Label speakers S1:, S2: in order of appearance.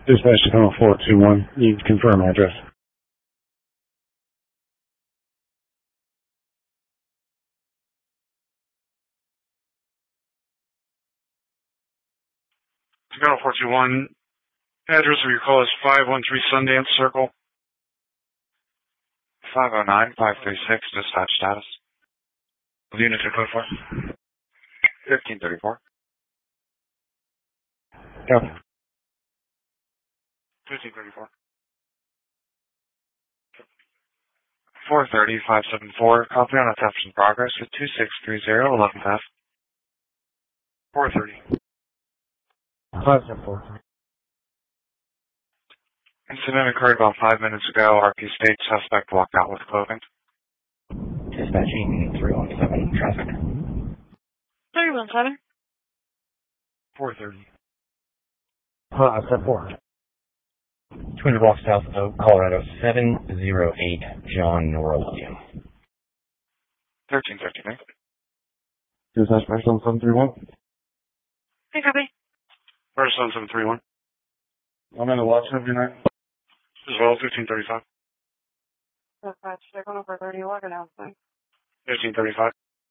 S1: Dispatch to Tunnel 421. Need to confirm address.
S2: Tunnel 421. Address of your call is 513 Sundance Circle.
S3: 509-536. Dispatch status.
S2: Unit to code for.
S3: 1534.
S1: Copy.
S2: 1534.
S3: 430-574. Copy on a theft in progress with 2630 11th Ave.
S2: 430.
S1: 574.
S3: Incident occurred about 5 minutes ago. RP State suspect walked out with clothing.
S4: Dispatching 317 traffic.
S2: 317. 430.
S1: 574.
S4: 200 blocks south of Colorado, 708 John Nora William.
S3: 1353.
S1: Dispatch First on 731.
S2: Hey, copy. First on 731.
S1: I'm in the watch of unit.
S2: As well as 1535.
S5: Dispatch, check on over 30 log announcement.
S2: 1535.